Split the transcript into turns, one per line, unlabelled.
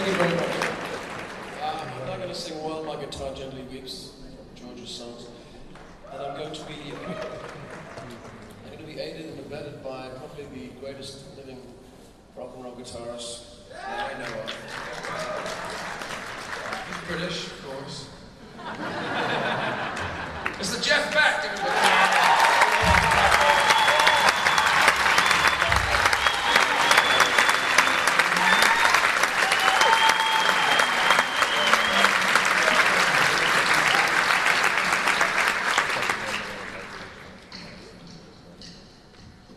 Thank you very much. I'm not going to sing While My Guitar Gently Weeps, George's songs, and I'm going to be aided and abetted by probably the greatest living rock and roll guitarist that I know of.
He's British, of course.